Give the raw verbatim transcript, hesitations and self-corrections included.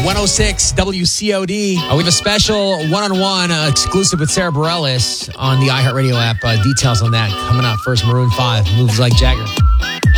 one oh six W C O D. Uh, we have a special one-on-one uh, exclusive with Sarah Bareilles on the iHeartRadio app. Uh, details on that coming up. First, Maroon five, Moves Like Jagger.